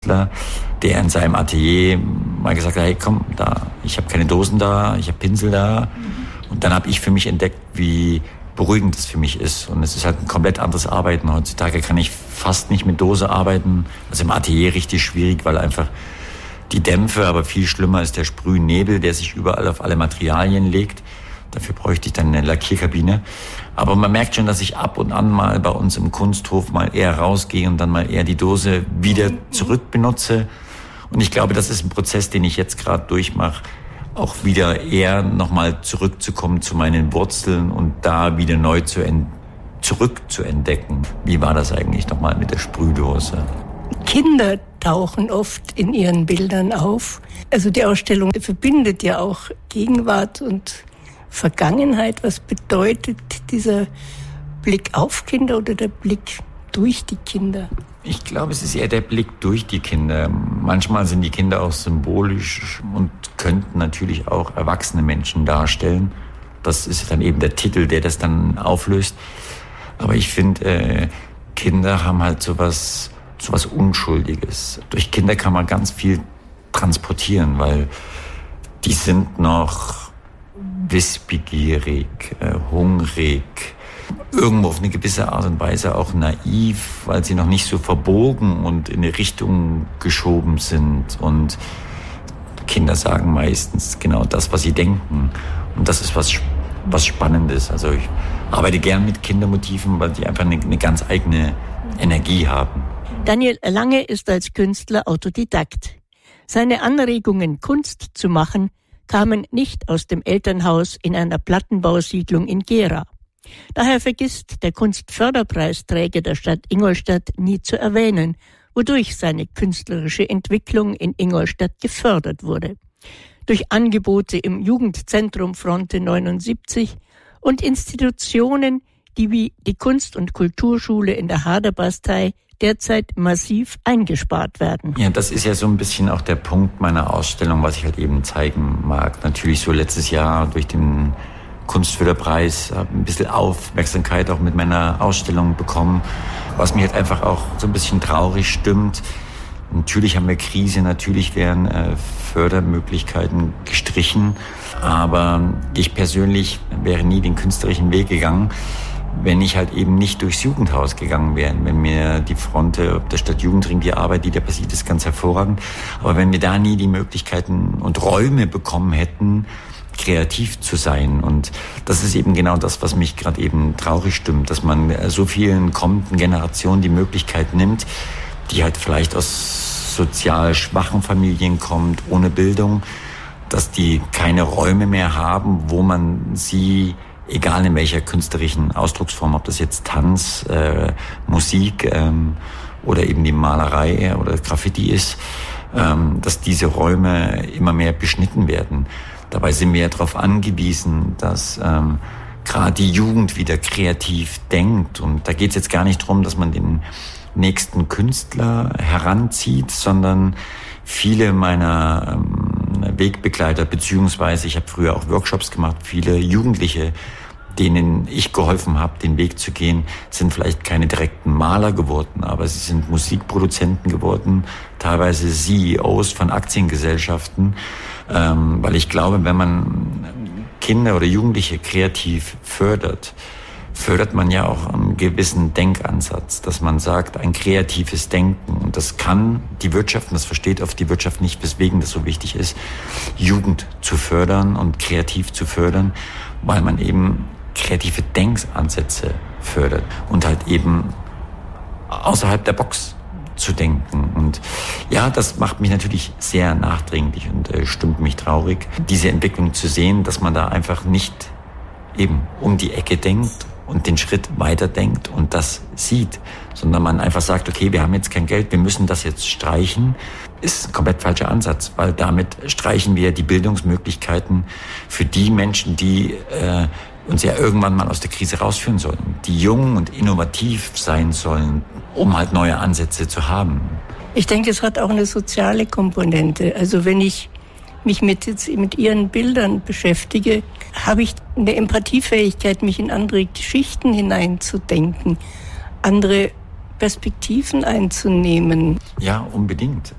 Künstler, der in seinem Atelier mal gesagt hat, hey komm, ich habe keine Dosen da, ich habe Pinsel da. Und dann habe ich für mich entdeckt, wie beruhigend das für mich ist. Und es ist halt ein komplett anderes Arbeiten. Heutzutage kann ich fast nicht mit Dose arbeiten. Also im Atelier richtig schwierig, weil einfach die Dämpfe, aber viel schlimmer ist der Sprühnebel, der sich überall auf alle Materialien legt. Dafür bräuchte ich dann eine Lackierkabine. Aber man merkt schon, dass ich ab und an mal bei uns im Kunsthof mal eher rausgehe und dann mal eher die Dose wieder zurück benutze. Und ich glaube, das ist ein Prozess, den ich jetzt gerade durchmache, auch wieder eher nochmal zurückzukommen zu meinen Wurzeln und da wieder neu zurück zu entdecken. Wie war das eigentlich nochmal mit der Sprühdose? Kinder tauchen oft in ihren Bildern auf. Also die Ausstellung verbindet ja auch Gegenwart und Vergangenheit. Was bedeutet dieser Blick auf Kinder oder der Blick durch die Kinder? Ich glaube, es ist eher der Blick durch die Kinder. Manchmal sind die Kinder auch symbolisch und könnten natürlich auch erwachsene Menschen darstellen. Das ist dann eben der Titel, der das dann auflöst. Aber ich finde, Kinder haben halt sowas Unschuldiges. Durch Kinder kann man ganz viel transportieren, weil die sind noch wissbegierig, hungrig, irgendwo auf eine gewisse Art und Weise auch naiv, weil sie noch nicht so verbogen und in eine Richtung geschoben sind. Und Kinder sagen meistens genau das, was sie denken. Und das ist was Spannendes. Also ich arbeite gern mit Kindermotiven, weil die einfach eine ganz eigene Energie haben. Daniel Lange ist als Künstler Autodidakt. Seine Anregungen, Kunst zu machen, kamen nicht aus dem Elternhaus in einer Plattenbausiedlung in Gera. Daher vergisst der Kunstförderpreisträger der Stadt Ingolstadt nie zu erwähnen, wodurch seine künstlerische Entwicklung in Ingolstadt gefördert wurde. Durch Angebote im Jugendzentrum Fronte 79 und Institutionen, die wie die Kunst- und Kulturschule in der Haderbastei derzeit massiv eingespart werden. Ja, das ist ja so ein bisschen auch der Punkt meiner Ausstellung, was ich halt eben zeigen mag. Natürlich so letztes Jahr durch den Kunstförderpreis ein bisschen Aufmerksamkeit auch mit meiner Ausstellung bekommen, was mich halt einfach auch so ein bisschen traurig stimmt. Natürlich haben wir Krise, natürlich werden Fördermöglichkeiten gestrichen, aber ich persönlich wäre nie den künstlerischen Weg gegangen, wenn ich halt eben nicht durchs Jugendhaus gegangen wäre. Wenn mir die Fronte, ob der Stadtjugendring, die Arbeit, die da passiert, ist ganz hervorragend. Aber wenn wir da nie die Möglichkeiten und Räume bekommen hätten, kreativ zu sein. Und das ist eben genau das, was mich gerade eben traurig stimmt, dass man so vielen kommenden Generationen die Möglichkeit nimmt, die halt vielleicht aus sozial schwachen Familien kommt, ohne Bildung, dass die keine Räume mehr haben, wo man sie, egal in welcher künstlerischen Ausdrucksform, ob das jetzt Tanz, Musik oder eben die Malerei oder Graffiti ist, dass diese Räume immer mehr beschnitten werden. Dabei sind wir ja darauf angewiesen, dass gerade die Jugend wieder kreativ denkt. Und da geht es jetzt gar nicht darum, dass man den nächsten Künstler heranzieht, sondern viele meiner Wegbegleiter, beziehungsweise ich habe früher auch Workshops gemacht, viele Jugendliche, denen ich geholfen habe, den Weg zu gehen, sind vielleicht keine direkten Maler geworden, aber sie sind Musikproduzenten geworden, teilweise CEOs von Aktiengesellschaften, weil ich glaube, wenn man Kinder oder Jugendliche kreativ fördert man ja auch einen gewissen Denkansatz, dass man sagt, ein kreatives Denken. Und das kann die Wirtschaft, und das versteht oft die Wirtschaft nicht, weswegen das so wichtig ist, Jugend zu fördern und kreativ zu fördern, weil man eben kreative Denkansätze fördert und halt eben außerhalb der Box zu denken. Und ja, das macht mich natürlich sehr nachdenklich und stimmt mich traurig, diese Entwicklung zu sehen, dass man da einfach nicht eben um die Ecke denkt und den Schritt weiterdenkt und das sieht, sondern man einfach sagt, okay, wir haben jetzt kein Geld, wir müssen das jetzt streichen, ist ein komplett falscher Ansatz, weil damit streichen wir die Bildungsmöglichkeiten für die Menschen, die uns ja irgendwann mal aus der Krise rausführen sollen, die jung und innovativ sein sollen, um halt neue Ansätze zu haben. Ich denke, es hat auch eine soziale Komponente. Also wenn ich mich mit Ihren Bildern beschäftige, habe ich eine Empathiefähigkeit, mich in andere Geschichten hineinzudenken, andere Perspektiven einzunehmen. Ja, unbedingt.